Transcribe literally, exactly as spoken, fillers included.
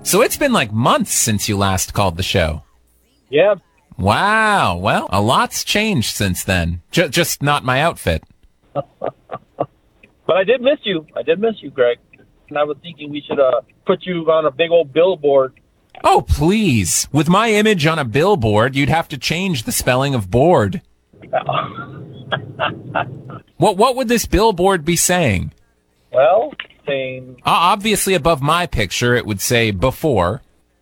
So it's been like months since you last called the show. Yeah. Wow. Well, a lot's changed since then. J- just not my outfit. But I did miss you. I did miss you, Greg. And I was thinking we should uh, put you on a big old billboard. Oh, please. With my image on a billboard, you'd have to change the spelling of board. What what would this billboard be saying? Well, saying... Uh, obviously above my picture, it would say before.